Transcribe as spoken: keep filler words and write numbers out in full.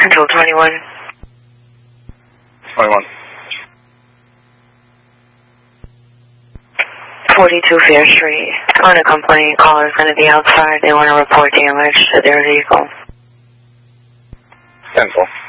Control twenty-one. twenty-one. forty-two Fair Street. On a complaint, call is going to be outside. They want to report damage to their vehicle. ten four.